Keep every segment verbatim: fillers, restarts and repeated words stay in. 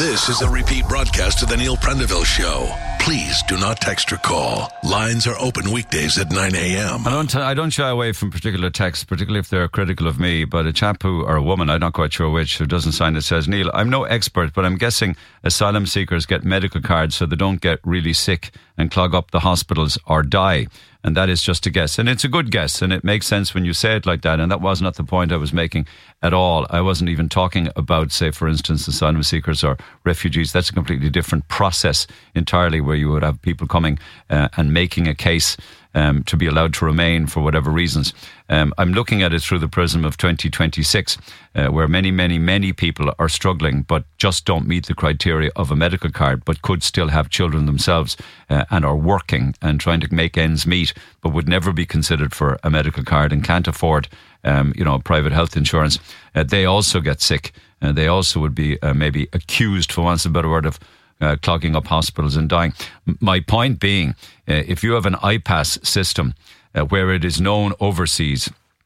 This is a repeat broadcast of the Neil Prendeville Show. Please do not text or call. Lines are open weekdays at nine a.m. I don't, I don't shy away from particular texts, particularly if they're critical of me, but a chap who, or a woman, I'm not quite sure which, who doesn't sign it says, Neil, I'm no expert, but I'm guessing asylum seekers get medical cards so they don't get really sick and clog up the hospitals or die. And that is just a guess. And it's a good guess, and it makes sense when you say it like that. And that was not the point I was making at all. I wasn't even talking about, say, for instance, asylum seekers or refugees. That's a completely different process entirely, where you would have people coming uh, and making a case um, to be allowed to remain for whatever reasons. Um, I'm looking at it through the prism of twenty twenty-six, uh, where many, many, many people are struggling but just don't meet the criteria of a medical card, but could still have children themselves uh, and are working and trying to make ends meet, but would never be considered for a medical card and can't afford um, you know, private health insurance. Uh, they also get sick. Uh, they also would be uh, maybe accused, for want of a better word, of Uh, clogging up hospitals and dying. My point being, uh, if you have an I PASS system uh, where it is known overseas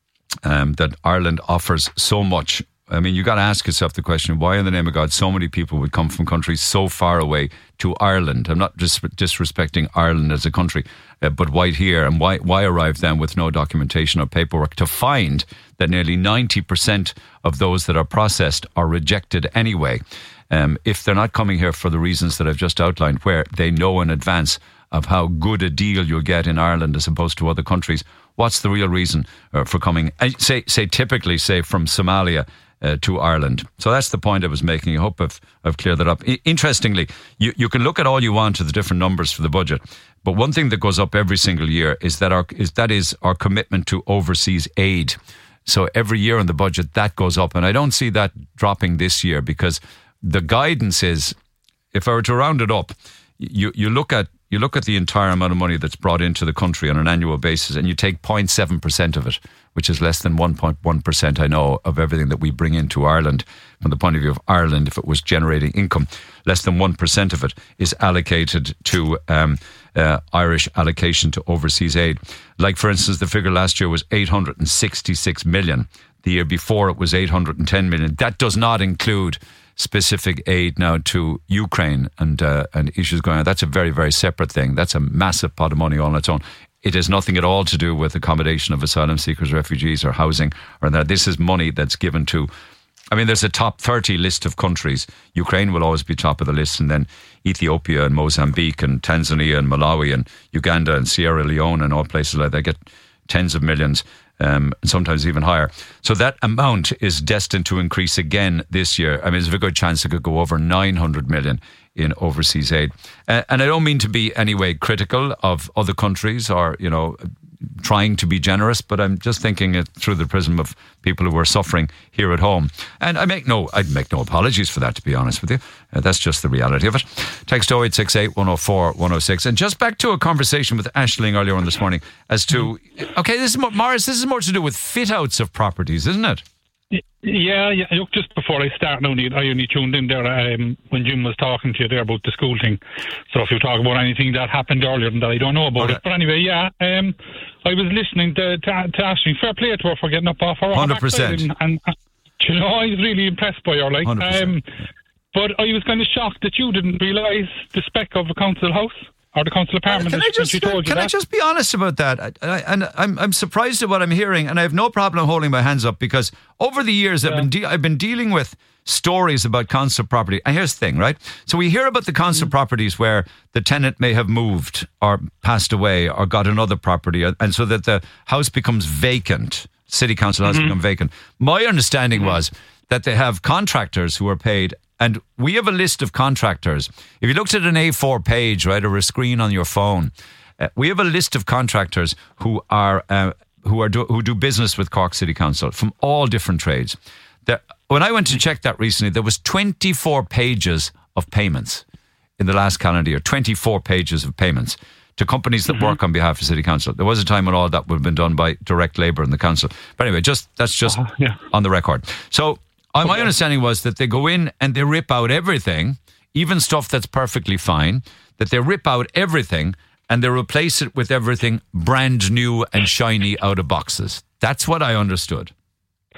um, that Ireland offers so much, I mean, you got to ask yourself the question, why in the name of God so many people would come from countries so far away to Ireland? I'm not dis- disrespecting Ireland as a country, uh, but why here, and why, why arrive then with no documentation or paperwork to find that nearly ninety percent of those that are processed are rejected anyway? Um, if they're not coming here for the reasons that I've just outlined, where they know in advance of how good a deal you'll get in Ireland as opposed to other countries, what's the real reason uh, for coming, uh, say, say typically, say, from Somalia uh, to Ireland? So that's the point I was making. I hope I've, I've cleared that up. I- interestingly, you, you can look at all you want to the different numbers for the budget, but one thing that goes up every single year is that our is that is our commitment to overseas aid. So every year in the budget, that goes up, and I don't see that dropping this year, because the guidance is, if I were to round it up, you, you look at you look at the entire amount of money that's brought into the country on an annual basis, and you take zero point seven percent of it, which is less than one point one percent, I know, of everything that we bring into Ireland. From the point of view of Ireland, if it was generating income, less than one percent of it is allocated to um, uh, Irish allocation to overseas aid. Like, for instance, the figure last year was eight hundred sixty-six million. The year before it was eight hundred ten million. That does not include specific aid now to Ukraine and uh, and issues going on. That's a very, very separate thing. That's a massive pot of money on its own. It has nothing at all to do with accommodation of asylum seekers, refugees, or housing, or that. This is money that's given to, I mean, there's a top thirty list of countries. Ukraine will always be top of the list, and then Ethiopia and Mozambique and Tanzania and Malawi and Uganda and Sierra Leone and all places like that get tens of millions. Um, and sometimes even higher. So that amount is destined to increase again this year. I mean, there's a good chance it could go over nine hundred million in overseas aid. Uh, and I don't mean to be anyway critical of other countries or, you know, trying to be generous, but I'm just thinking it through the prism of people who are suffering here at home. And I make no, I'd make no apologies for that, to be honest with you. Uh, that's just the reality of it. Text oh eight six eight, one oh four, one oh six. And just back to a conversation with Aisling earlier on this morning as to, okay, this is more, Morris, this is more to do with fit outs of properties, isn't it? Yeah, yeah. Look, just before I start now, Neil, I only tuned in there um, when Jim was talking to you there about the school thing. So if you talk about anything that happened earlier that I don't know about okay. it. But anyway, yeah, um, I was listening to, to, to Aisling. Fair play to her for getting up off her one hundred percent. And, and, and you know, I was really impressed by her. Like, one hundred percent. Um, but I was kind of shocked that you didn't realise the spec of a council house. Or the council apartment. Can I just she told you can that. I just be honest about that? I, I, and I'm I'm surprised at what I'm hearing, and I have no problem holding my hands up, because over the years yeah. I've been de- I've been dealing with stories about council property. And here's the thing, right? So we hear about the council mm. properties where the tenant may have moved or passed away or got another property, and so that the house becomes vacant. City council house mm-hmm. become vacant. My understanding mm-hmm. was that they have contractors who are paid. And we have a list of contractors. If you looked at an A four page, right, or a screen on your phone, uh, we have a list of contractors who are uh, who are do, who do business with Cork City Council from all different trades. There, when I went to check that recently, there was twenty-four pages of payments in the last calendar year. twenty-four pages of payments to companies that mm-hmm. work on behalf of City Council. There was a time when all that would have been done by direct labour in the council. But anyway, just that's just uh-huh, yeah. on the record. So. Okay. My understanding was that they go in and they rip out everything, even stuff that's perfectly fine, that they rip out everything and they replace it with everything brand new and shiny out of boxes. That's what I understood.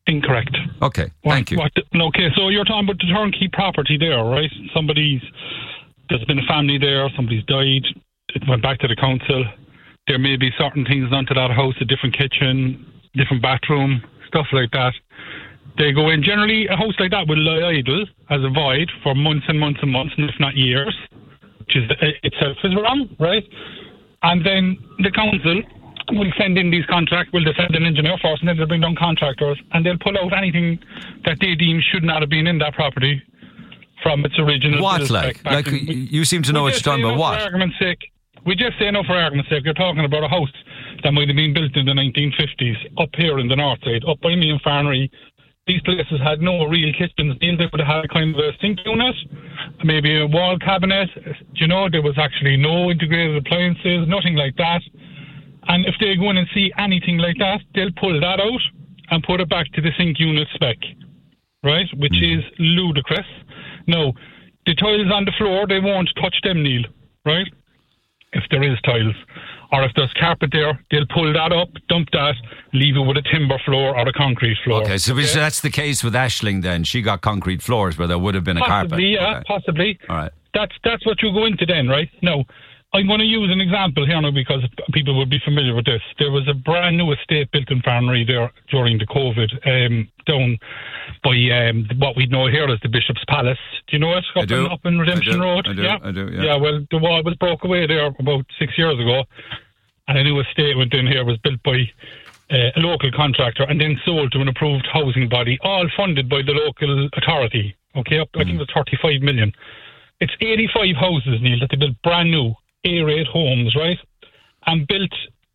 Incorrect. Okay, thank what, you. What, okay, so you're talking about the turnkey property there, right? Somebody's, there's been a family there, somebody's died, it went back to the council. There may be certain things done to that house, a different kitchen, different bathroom, stuff like that. They go in. Generally, a house like that will lie idle as a void for months and months and months, and if not years, which is itself is wrong, right? And then the council will send in these contracts, will they send an engineer first, and then they'll bring down contractors, and they'll pull out anything that they deem should not have been in that property from its original. What, like? Like, in, you seem to know what you're talking about. What? For argument's sake, we just say no for argument's sake. You're talking about a house that might have been built in the nineteen fifties, up here in the north side, up by me in Farnery. These places had no real kitchens. They would have had kind of a sink unit, maybe a wall cabinet. You know, there was actually no integrated appliances, nothing like that. And if they go in and see anything like that, they'll pull that out and put it back to the sink unit spec, right? Which mm. is ludicrous. No, the tiles on the floor, they won't touch them, Neil, right? If there is tiles. Or if there's carpet there, they'll pull that up, dump that, leave it with a timber floor or a concrete floor. Okay, so okay? that's the case with Aisling then. She got concrete floors where there would have been possibly, a carpet. Yeah, okay. possibly. All right. That's that's what you go into then, right? Now, I'm going to use an example here now because people would be familiar with this. There was a brand new estate built in Farnery there during the COVID, um, down by um, what we know here as the Bishop's Palace. Do you know it? Up, I do. In, up in Redemption I do. Road? I do. Yeah? I do, yeah. Yeah, well, the wall was broke away there about six years ago, and a new estate went in here, was built by uh, a local contractor and then sold to an approved housing body, all funded by the local authority. Okay, up, mm. I think it was thirty-five million. It's eighty-five houses, Neil, that they built brand new, A-rate homes, right? And built,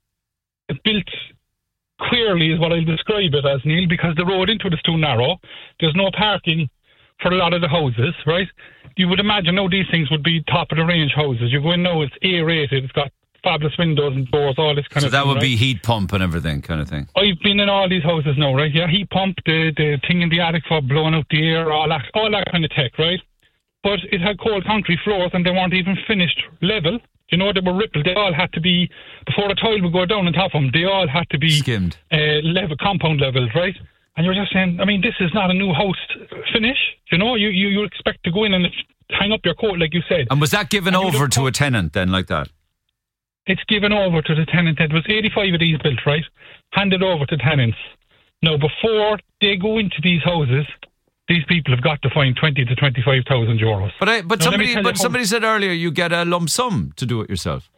built queerly is what I'll describe it as, Neil, because the road into it is too narrow. There's no parking for a lot of the houses, right? You would imagine now these things would be top of the range houses. You go in now, it's A-rated, it's got fabulous windows and doors, all this kind so of thing. So that would right? be heat pump and everything kind of thing? I've been in all these houses now, right? Yeah, heat pump, the, the thing in the attic for blowing out the air, all that, all that kind of tech, right? But it had cold concrete floors and they weren't even finished level. You know, they were rippled. They all had to be, before the tile would go down on top of them, they all had to be skimmed, uh, level, compound levels, right? And you're just saying, I mean, this is not a new house finish. You know, you, you, you expect to go in and hang up your coat, like you said. And was that given and over to a tenant then, like that? It's given over to the tenant. There was eighty-five of these built, right? Handed over to tenants. Now, before they go into these houses, these people have got to find twenty to twenty-five thousand euros. But I, but now, somebody but somebody said earlier you get a lump sum to do it yourself.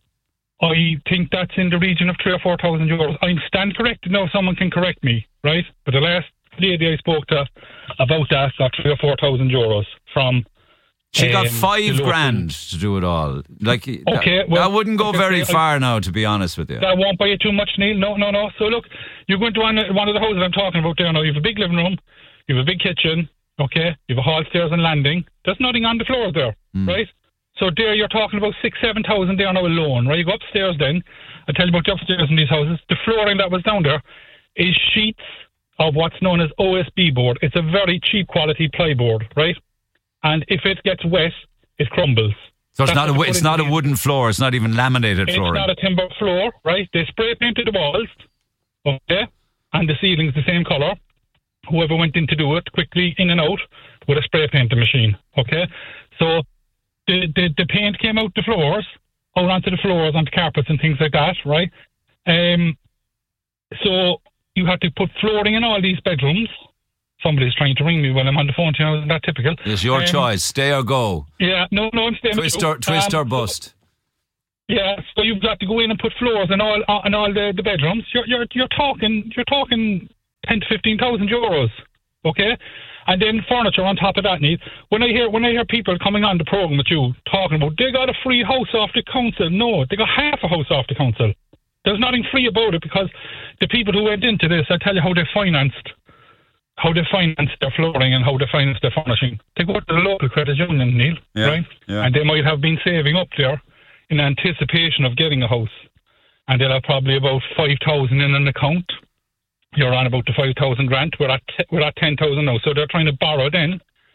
I think that's in the region of three or four thousand euros. I stand corrected now. Someone can correct me, right? But the last lady I spoke to about that got three or four thousand euros from. She um, got five grand to do it all. Like, okay, that, well, that wouldn't go okay, very okay, far I, now, to be honest with you. That won't buy you too much, Neil. No, no, no. So look, you're going to one, one of the houses I'm talking about there now. You have a big living room, you have a big kitchen, okay, you have a hall, stairs and landing. There's nothing on the floor there, mm. right? So there you're talking about six, seven thousand there now alone, right? You go upstairs then, I tell you about the upstairs in these houses. The flooring that was down there is sheets of what's known as O S B board. It's a very cheap quality plyboard, right? And if it gets wet, it crumbles. So it's That's not a it's not a wooden floor. It's not even laminated it's flooring. It's not a timber floor, right? They spray painted the walls, okay, and the ceiling's the same colour. Whoever went in to do it, quickly in and out with a spray painting machine, okay? So the, the the paint came out the floors, out onto the floors, onto carpets and things like that, right? Um. So you had to put flooring in all these bedrooms. Somebody's trying to ring me when I'm on the phone, you know, isn't that typical? It's your um, choice, stay or go. Yeah, no, no, I'm staying. Twist or, twist um, or bust. Yeah, so you've got to go in and put floors in all uh, in all the, the bedrooms. You're you're you're talking you're talking ten to fifteen thousand euros, okay? And then furniture on top of that, Neil. When I hear when I hear people coming on the program with you talking about they got a free house off the council, no, they got half a house off the council. There's nothing free about it because the people who went into this, I tell you how they financed. How they finance their flooring and how they finance their furnishing. They go to the local credit union, Neil, yeah, right? Yeah. And they might have been saving up there in anticipation of getting a house. And they'll have probably about five thousand in an account. You're on about the five thousand grant. We're at, t- we're at ten thousand now. So they're trying to borrow then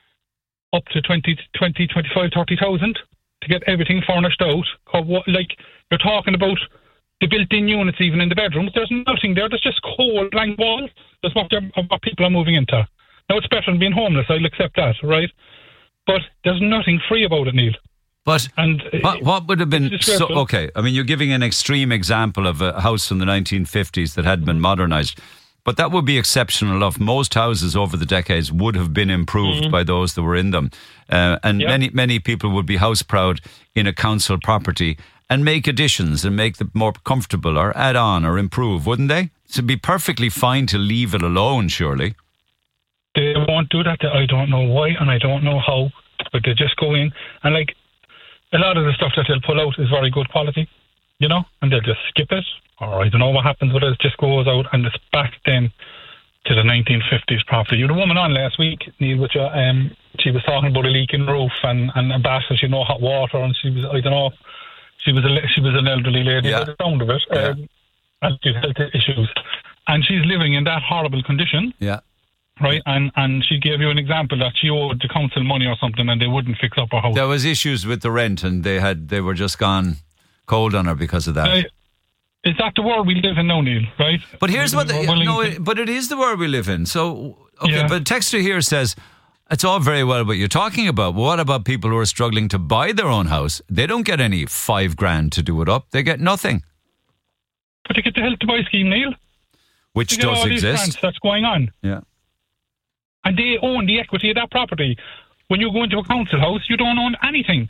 up to twenty, twenty, twenty-five, thirty thousand to get everything furnished out. Like, you're talking about the built-in units even in the bedrooms. There's nothing there. There's just cold blank walls. That's what, what people are moving into. Now, it's better than being homeless. I'll accept that, right? But there's nothing free about it, Neil. But and what, what would have been so, okay? I mean, you're giving an extreme example of a house from the nineteen fifties that had been modernised, but that would be exceptional enough. Most houses over the decades would have been improved mm-hmm. by those that were in them, uh, and yep. many many people would be house proud in a council property and make additions and make them more comfortable or add on or improve, wouldn't they? So it'd be perfectly fine to leave it alone, surely. They won't do that. I don't know why and I don't know how, but they just go in and like a lot of the stuff that they'll pull out is very good quality, you know, and they'll just skip it, or I don't know what happens with it. It just goes out and it's back then to the nineteen fifties property. You had a woman on last week, Neil, which uh, um, she was talking about a leaking roof and, and a bath, and she know hot water, and she was, I don't know, she was a, she was an elderly lady yeah. by the sound of it, yeah. um, and she had health issues, and she's living in that horrible condition. Yeah. Right, and and she gave you an example that she owed the council money or something, and they wouldn't fix up her house. There was issues with the rent, and they had they were just gone cold on her because of that. Uh, is that the world we live in now, Neil? Right. But here's we, what the, no, to... it, but it is the world we live in. So okay, yeah. but Texter here says it's all very well what you're talking about. But what about people who are struggling to buy their own house? They don't get any five grand to do it up. They get nothing. But they get the Help to Buy scheme, Neil, which does all exist. These grants that's going on. Yeah. And they own the equity of that property. When you go into a council house, you don't own anything.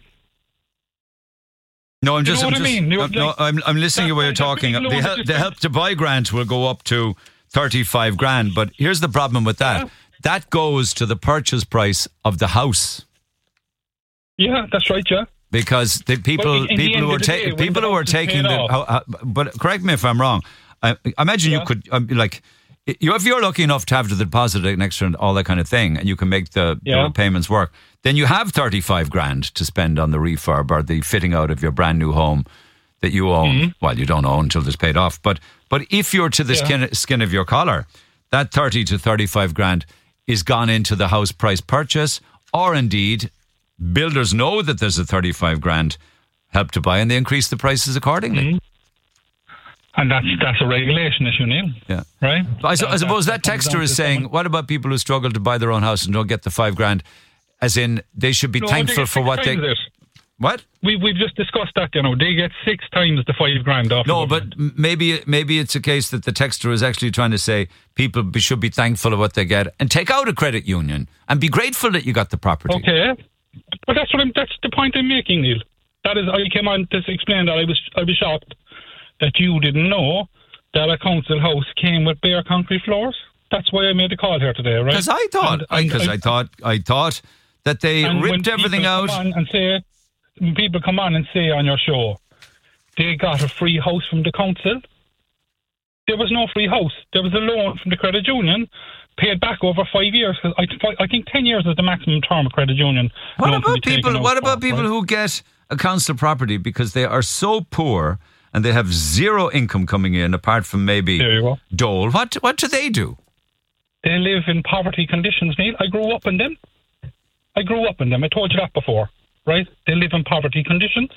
No, I'm just. You know I'm what just, I mean? No, like, no, I'm, I'm listening to what you're talking. The help, the help to buy grant will go up to thirty-five grand. But here's the problem with that. Yeah. That goes to the purchase price of the house. Yeah, that's right, yeah. Because the people, people who are taking, people who are taking the. How, how, but correct me if I'm wrong. I, I imagine yeah. you could um, like. You, if you're lucky enough to have the deposit next to and all that kind of thing, and you can make the, yeah. the payments work, then you have thirty-five grand to spend on the refurb or the fitting out of your brand new home that you own. Mm-hmm. Well, you don't own until it's paid off. But but if you're to the yeah. skin, skin of your collar, that thirty to thirty-five grand is gone into the house price purchase, or indeed, builders know that there's a thirty-five grand Help to Buy and they increase the prices accordingly. Mm-hmm. And that's that's a regulation issue, Neil. Yeah. Right? I, I suppose that, that texter is saying, what about people who struggle to buy their own house and don't get the five grand? As in, they should be no, thankful for what they... It. What? We, we've just discussed that, you know. They get six times the five grand off. No, but maybe maybe it's a case that the texter is actually trying to say people be, should be thankful of what they get and take out a credit union and be grateful that you got the property. Okay. But that's what I'm, that's the point I'm making, Neil. That is, I came on to explain that I was I was shocked that you didn't know that a council house came with bare concrete floors. That's why I made the call here today, right? Because I thought, because I, I thought, I thought that they ripped everything out. Come on and say, when people come on and say on your show, they got a free house from the council. There was no free house. There was a loan from the credit union, paid back over five years. Cause I, I think ten years is the maximum term of credit union. What about people? What about people right? who get a council property because they are so poor? And they have zero income coming in apart from maybe dole. What what do they do? They live in poverty conditions, Neil. I grew up in them. I grew up in them. I told you that before, right? They live in poverty conditions.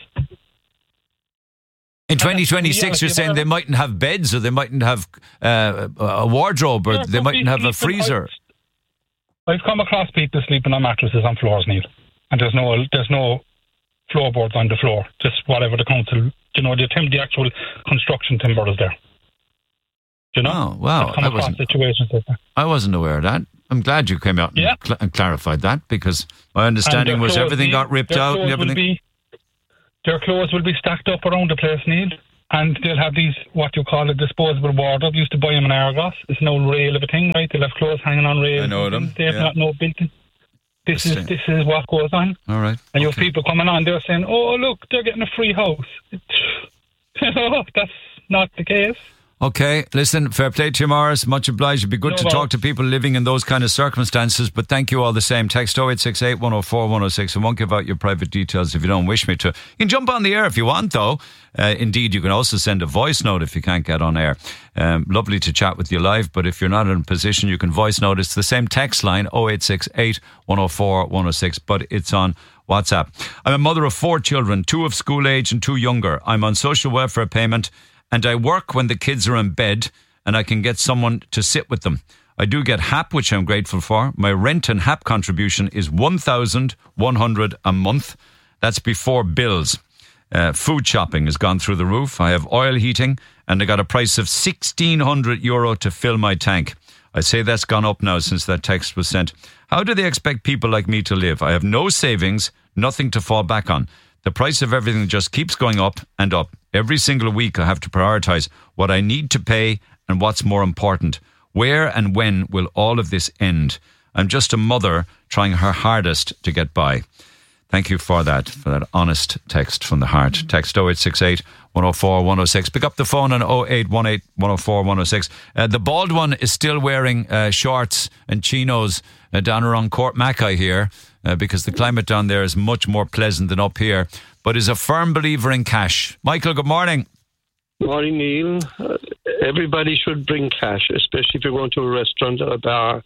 In twenty twenty-six, you're saying they mightn't have beds or they mightn't have uh, a wardrobe or yeah, they mightn't have a freezer. I've come across people sleeping on mattresses on floors, Neil. And there's no there's no floorboards on the floor. Just whatever the council... You know, the, the actual construction timber is there. You know? Oh, wow. I wasn't, situations like that. I wasn't aware of that. I'm glad you came out and, yeah. cl- and clarified that because my understanding was everything be, got ripped out and everything. Be, their clothes will be stacked up around the place, Neil, and they'll have these, what you call a disposable wardrobe. Used to buy them in Argos. It's no rail of a thing, right? They'll have clothes hanging on rails. I know them. They have yeah. not no built-in. This is this is what goes on. All right. And you okay. have people coming on, they're saying, oh, look, they're getting a free house. No, that's not the case. Okay, listen, fair play to you, Morris. Much obliged. It'd be good no, to no. talk to people living in those kind of circumstances, but thank you all the same. Text oh eight six eight, one oh four, one oh six. I won't give out your private details if you don't wish me to. You can jump on the air if you want, though. Uh, indeed, you can also send a voice note if you can't get on air. Um, lovely to chat with you live, but if you're not in a position, you can voice note. It's the same text line, oh eight six eight, one oh four, one oh six, but it's on WhatsApp. I'm a mother of four children, two of school age and two younger. I'm on social welfare payment and I work when the kids are in bed and I can get someone to sit with them. I do get H A P, which I'm grateful for. My rent and H A P contribution is one thousand one hundred a month. That's before bills. Uh, food shopping has gone through the roof. I have oil heating and I got a price of sixteen hundred euro to fill my tank. I say that's gone up now since that text was sent. How do they expect people like me to live? I have no savings, nothing to fall back on. The price of everything just keeps going up and up. Every single week I have to prioritise what I need to pay and what's more important. Where and when will all of this end? I'm just a mother trying her hardest to get by. Thank you for that, for that honest text from the heart. Text oh eight six eight, one oh four, one oh six. Pick up the phone on oh eight one eight, one oh four, one oh six. Uh, the bald one is still wearing uh, shorts and chinos uh, down around Court Mackay here uh, because the climate down there is much more pleasant than up here, but is a firm believer in cash. Michael, good morning. Morning, Neil. Uh, everybody should bring cash, especially if you're going to a restaurant or a bar.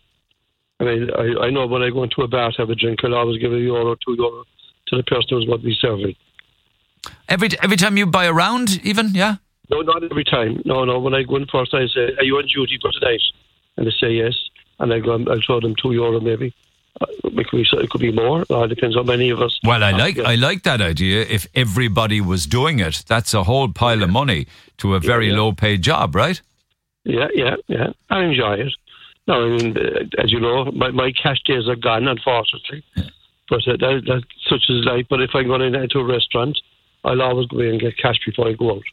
I mean, I, I know when I go into a bar to have a drink, I'll always give a euro, two euro to the person who's going to be serving. Every every time you buy a round, even, yeah? No, not every time. No, no. When I go in first, I say, "Are you on duty for tonight?" And they say yes, and I go, I'll throw them two euro maybe. Uh, it could be, it could be more. Uh, it depends on many of us. Well, I like I like that idea. If everybody was doing it, that's a whole pile yeah. of money to a very yeah, yeah. low-paid job, right? Yeah, yeah, yeah. I enjoy it. No, I mean, uh, as you know, my, my cash days are gone, unfortunately. Yeah. But uh, that, that, such is life. But if I'm going into a restaurant, I'll always go in and get cash before I go out.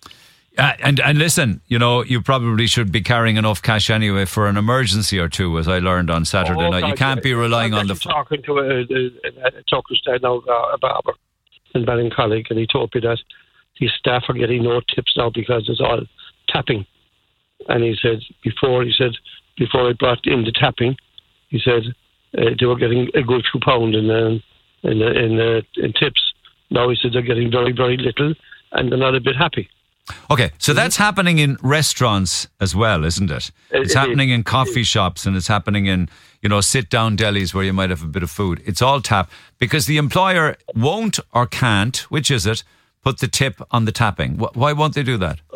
Uh, and and listen, you know, you probably should be carrying enough cash anyway for an emergency or two, as I learned on Saturday oh, night. God, you can't be relying I'm on the... I'm talking to a, a, a talking to now, a barber in Ballincollig, and he told me that his staff are getting no tips now because it's all tapping. And he said, before, he said, before I brought in the tapping, he said uh, they were getting a good few pounds in, uh, in, uh, in, uh, in tips. Now he said they're getting very, very little, and they're not a bit happy. Okay, so that's happening in restaurants as well, isn't it? It's it happening is. in coffee shops, and it's happening in, you know, sit-down delis where you might have a bit of food. It's all tap because the employer won't or can't, which is it, put the tip on the tapping. Why won't they do that?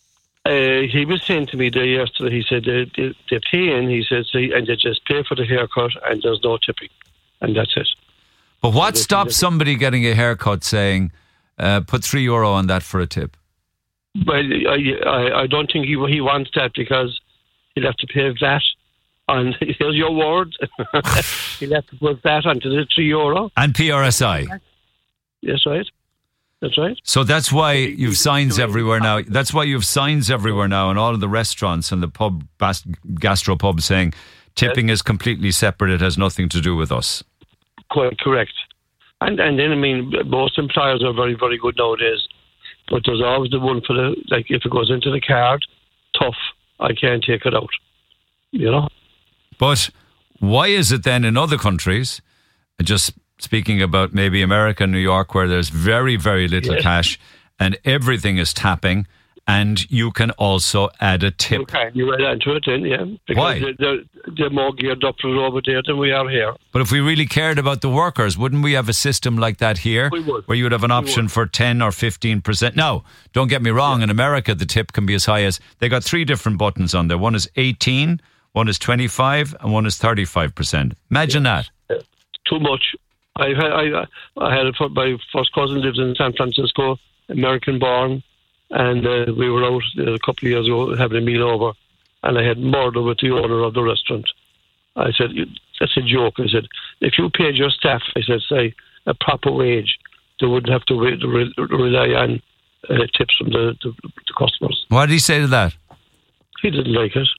Uh, he was saying to me there yesterday, he said they, they, they pay in, he said, see, and they just pay for the haircut and there's no tipping. And that's it. But what stops somebody getting a haircut saying, uh, put three euro on that for a tip? Well, I, I, I don't think he he wants that because he'll have to pay V A T on, here's your word, he'll have to put V A T onto the three euro. And P R S I. That's right. That's right. So that's why you've signs everywhere now. That's why you've signs everywhere now in all of the restaurants and the pub, bas- gastro pubs saying tipping yes. is completely separate. It has nothing to do with us. Quite correct. And and then, I mean, most employers are very, very good nowadays. But there's always the one for the, like, if it goes into the card, tough, I can't take it out. You know? But why is it then in other countries, just speaking about maybe America, New York, where there's very, very little yes. cash and everything is tapping, and you can also add a tip? You can. You add to it then, yeah. Because why? They're, they're, they're more geared up for it over there than we are here. But if we really cared about the workers, wouldn't we have a system like that here? We would. Where you would have an option for ten or fifteen percent? Now, don't get me wrong, yeah. in America, the tip can be as high as, they got three different buttons on there. One is eighteen, one is twenty-five, and one is thirty-five percent. Imagine yeah. that. Yeah. Too much. I had, I, I had a, my first cousin lives in San Francisco, American born, and uh, we were out uh, a couple of years ago having a meal over, and I had murder with the owner of the restaurant. I said, that's a joke. I said, if you paid your staff, I said, say, a proper wage, they wouldn't have to re- re- rely on uh, tips from the, the, the customers. What did he say to that? He didn't like it.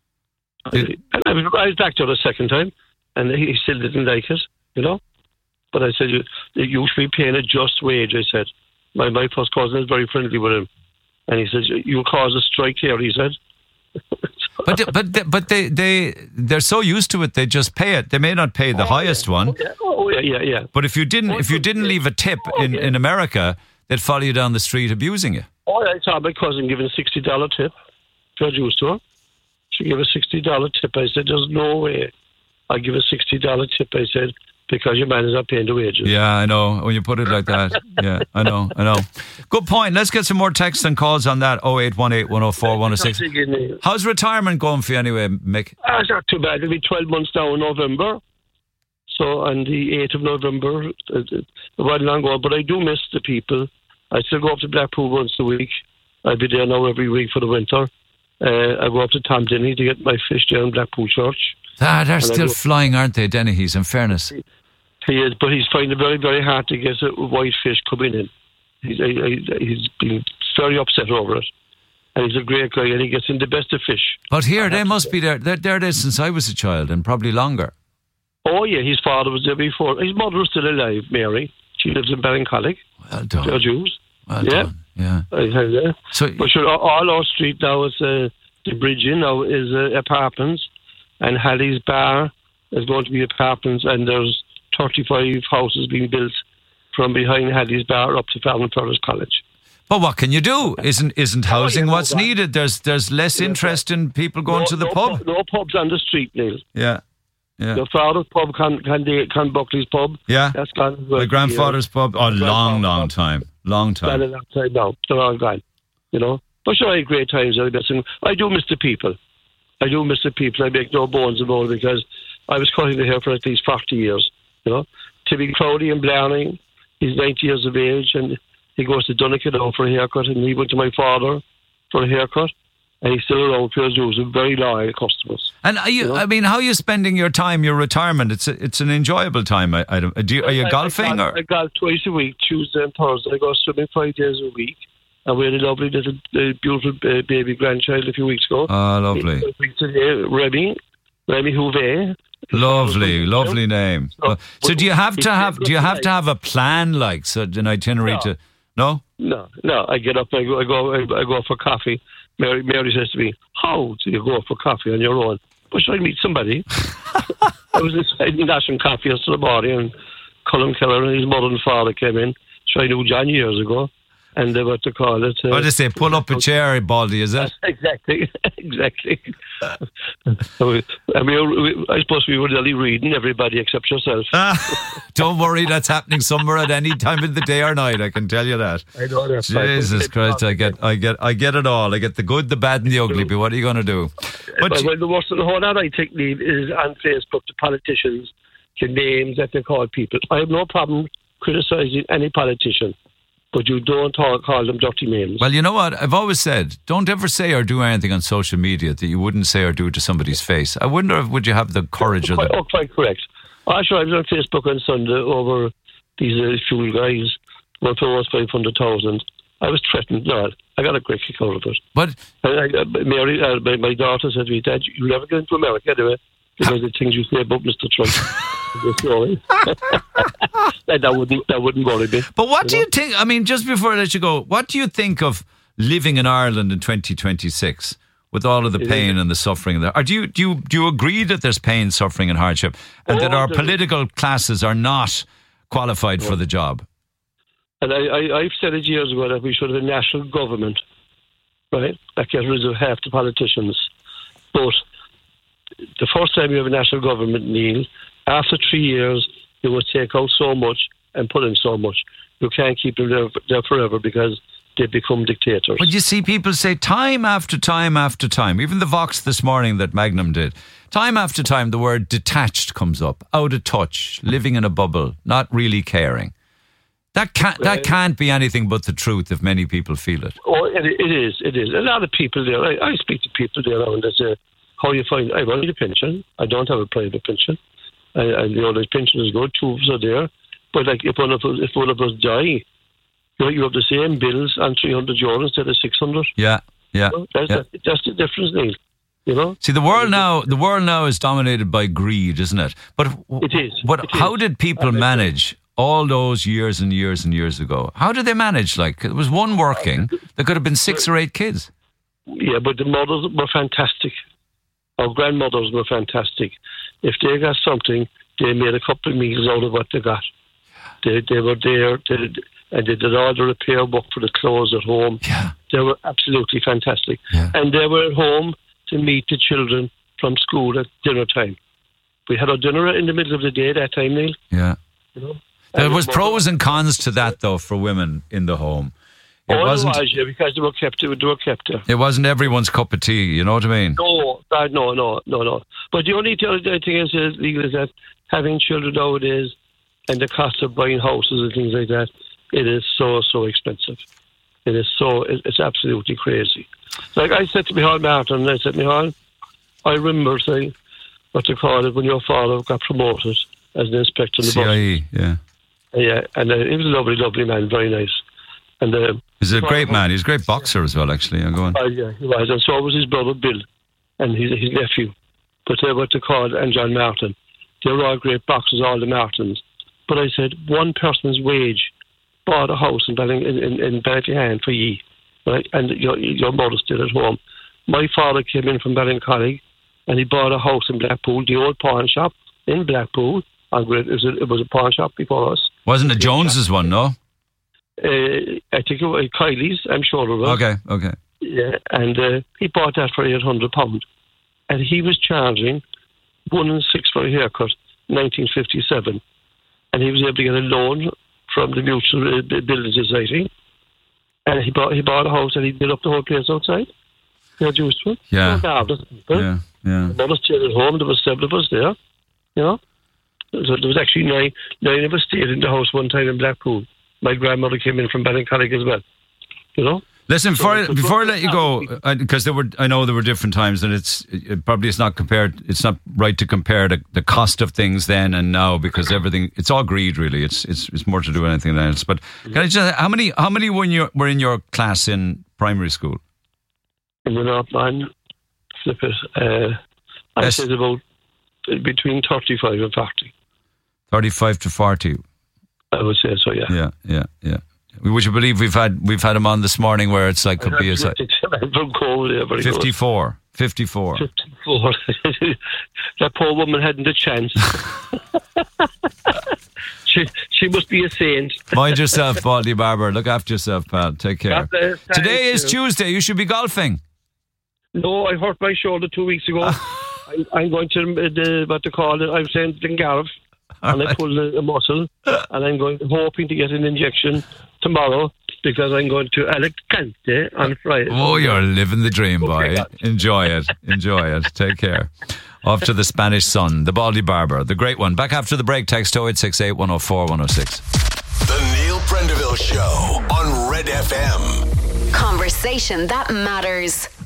Did- I, I, was, I was back there a second time, and he still didn't like it, you know? But I said, you, you should be paying a just wage, I said. My, my first cousin is very friendly with him. And he says, you'll cause a strike here, he said. but but they, but they, they, they're so used to it, they just pay it. They may not pay the oh, highest yeah. one. Oh, yeah. Oh, yeah, yeah, yeah. But if you didn't if you didn't leave a tip oh, in, yeah. in America, they'd follow you down the street abusing you. Oh, I saw my cousin giving a sixty dollars tip. Got used to her. She gave a sixty dollars tip. I said, there's no way I give a sixty dollars tip. I said, because your man is not paying the wages. Yeah, I know. When you put it like that. Yeah, I know, I know. Good point. Let's get some more texts and calls on that. oh eight one eight, one oh four, one oh six. How's retirement going for you anyway, Mick? Uh, it's not too bad. It'll be twelve months now in November. So on the eighth of November, a while long ago. But I do miss the people. I still go up to Blackpool once a week. I'll be there now every week for the winter. Uh, I go up to Tom Denny to get my fish there in Blackpool Church. Ah, they're and still flying, aren't they, Dennehy's, in fairness? He is, but he's finding it very, very hard to get a white fish coming in. He's, I, I, he's been very upset over it. And he's a great guy, and he gets in the best of fish. But here, they must be there. They're, they're there since I was a child, and probably longer. Oh, yeah, his father was there before. His mother was still alive, Mary. She lives in Ballincollig. Well done. They're Jews. Well yeah. done. Yeah. Yeah. So, but sure, all our street now is, uh, the bridge in now is uh, apartments, and Halley's Bar is going to be apartments, and there's thirty-five houses being built from behind Halley's Bar up to Fallon Ferris College. But what can you do? Isn't isn't housing oh, yeah, what's no, needed? There's there's less yeah, interest in people going no, to the no, pub. No pubs on the street, Neil. Yeah. Yeah. Your father's pub, Con, Con, Con Buckley's pub. Yeah. That's gone. My grandfather's yeah. pub. Oh, long, long time. Long time. Long time now. They're all gone. You know? But sure, I had great times. I do miss the people. I do miss the people. I make no bones about it because I was cutting the hair for at least forty years. You know? Timmy Crowley in Blarney, he's ninety years of age, and he goes to Donegal now for a haircut, and he went to my father for a haircut. And he's still around for his with very loyal customers. And are you, you know? I mean, how are you spending your time, your retirement? It's a, it's an enjoyable time. I, I don't, do you, are you I, golfing? I, or? I golf twice a week, Tuesday and Thursday. I go swimming five days a week. And we had a lovely little uh, beautiful uh, baby grandchild a few weeks ago. Oh, lovely. Today, Remy, Remy Houvet. Lovely, lovely name. So, so do you have to have, do you have to have a plan, like, so an itinerary no. to, no? No, no. I get up, I go, I go, I go for coffee. Mary, Mary says to me, how do you go for coffee on your own? Well, should I meet somebody? I was inside National Coffee yesterday morning, and Colin Keller and his mother and father came in. So I knew John years ago. And they were to call it. Uh, what did they say? Pull up a chair, Baldy, is it? Exactly, exactly. I mean, I suppose we were nearly reading everybody except yourself. Ah, don't worry, that's happening somewhere at any time of the day or night. I can tell you that. I know that. Jesus Christ, I get, I get, I get it all. I get the good, the bad, and the ugly. But what are you going to do? But well, well, the worst of the whole lot, I think, Neil, is on Facebook, the politicians, the names that they call people. I have no problem criticising any politician. But you don't talk, call them dirty names. Well, you know what? I've always said, don't ever say or do anything on social media that you wouldn't say or do to somebody's face. I wonder if would you have the courage oh, or quite, the... oh, quite correct. Actually, I was on Facebook on Sunday over these uh, fuel guys, one for us five hundred thousand. I was threatened. No, I got a great kick out of it. But I, I, Mary, uh, my, my daughter said to me, Dad, you'll never get into America anyway, because the things you say about Mister Trump. that wouldn't that wouldn't worry me. But what do you think? I mean, just before I let you go, what do you think of living in Ireland in twenty twenty-six with all of the pain and the suffering there? Or do you do you do you agree that there's pain, suffering, and hardship, and oh, that our political classes are not qualified oh. for the job? And I, I I've said it years ago that we should have a national government, right? That gets rid of half the politicians. But the first time you have a national government, Neil, after three years, you will take out so much and put in so much. You can't keep them there, there forever because they become dictators. But you see people say time after time after time, even the Vox this morning that Magnum did, time after time the word detached comes up, out of touch, living in a bubble, not really caring. That can't, that can't be anything but the truth if many people feel it. Oh, it, it is, it is. A lot of people there, I, I speak to people there now and they say, how you find, I want a pension, I don't have a private pension. And, and you know, the pension is good, two of us are there. But like, if one of us, if one of us die, you know, you have the same bills on three hundred euro instead of six hundred. Yeah, yeah. You know, that's, yeah. The, that's the difference, Neil. You know. See, the world now, the world now is dominated by greed, isn't it? But it is. But it how is. did people manage all those years and years and years ago? How did they manage? Like, there was one working. There could have been six or eight kids. Yeah, but the mothers were fantastic. Our grandmothers were fantastic. If they got something, they made a couple of meals out of what they got. They they were there, they did, and they did all the repair work for the clothes at home. Yeah. They were absolutely fantastic. Yeah. And they were at home to meet the children from school at dinner time. we had our dinner in the middle of the day that time, Neil. Yeah. You know? There And was it pros and cons to that, though, for women in the home. It oh, wasn't. it was, yeah, because they were kept. They were kept there. It wasn't everyone's cup of tea. You know what I mean? No, that, no, no, no, no. But the only th- the thing is, is, legal is that having children nowadays and the cost of buying houses and things like that, it is so, so expensive. It is so, it, it's absolutely crazy. Like I said to Michal Martin, I said, Michal, I remember saying, what they call it, when your father got promoted as an inspector in the C I E, yeah. bus. Yeah, and uh, he was a lovely, lovely man, very nice. And uh, He's a great man. He's a great boxer as well, actually. I'm going. Uh, yeah, he was. And so was his brother Bill and his, his nephew. But they were to call and John Martin. They were all great boxers, all the Martins. But I said, one person's wage bought a house in, Balling, in, in, in Ballyhan for ye, right? And your, your mother's still at home. My father came in from Ballincollig and he bought a house in Blackpool, the old pawn shop in Blackpool. It was a, it was a pawn shop before us. Wasn't it Jones's one, no? Uh, I think it was Kylie's, I'm sure it was. Okay, okay. Yeah, and uh, he bought that for eight hundred pounds. And he was charging one and six for a haircut, nineteen fifty-seven. And he was able to get a loan from the Mutual uh, Building Society. And he bought he bought a house and he did up the whole place outside. He had used to it. Yeah. Yeah, yeah. The mother stayed at home, there was seven of us there. You know? So there was actually nine, nine of us stayed in the house one time in Blackpool. My grandmother came in from Ballincollig as well. You know? Listen, So before, it was before I good. let you go, because there were, I know there were different times, and it's it, probably it's not compared. It's not right to compare the, the cost of things then and now, because everything it's all greed really. It's it's it's more to do with anything else. But can I just how many how many were in your were in your class in primary school? In the North Line, flip it. Uh, I Yes. said about between thirty-five and forty. Thirty-five to forty. I would say so, yeah. Yeah, yeah, yeah. Would you believe we've had we've had him on this morning where it's like could be a si- From Cole, yeah, very good. fifty-four. fifty-four. fifty-four. That poor woman hadn't a chance. she she must be a saint. Mind yourself, Baldy Barber. Look after yourself, pal. Take care. God bless. Thank Today is you. Tuesday. You should be golfing. No, I hurt my shoulder two weeks ago. I, I'm going to the what they call it. I'm saying Glengarriff, and I pulled a, a muscle, and I'm going hoping to get an injection tomorrow because I'm going to Alicante on Friday. Oh, you're living the dream, boy. Enjoy it. Enjoy it. Take care. Off to the Spanish Sun, the Baldy Barber, the great one. Back after the break. Text oh eight six eight, one oh four, one oh six. The Neil Prendeville Show on Red F M. Conversation that matters.